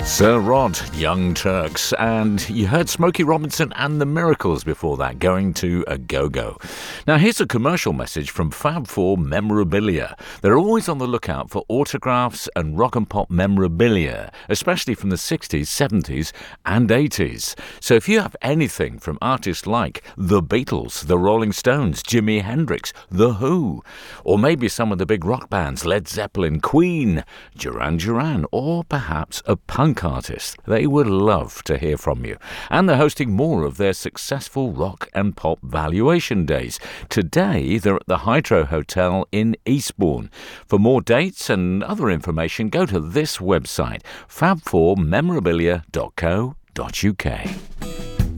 Sir Rod, Young Turks, and you heard Smokey Robinson and the Miracles before that, Going to a Go-Go. Now here's a commercial message from Fab Four Memorabilia. They're always on the lookout for autographs and rock and pop memorabilia, especially from the 60s, 70s and 80s. So if you have anything from artists like the Beatles, the Rolling Stones, Jimi Hendrix, The Who, or maybe some of the big rock bands, Led Zeppelin, Queen, Duran Duran, or perhaps a punk artist, they would love to hear from you. And they're hosting more of their successful rock and pop valuation days. Today, they're at the Hydro Hotel in Eastbourne. For more dates and other information, go to this website, fab4memorabilia.co.uk.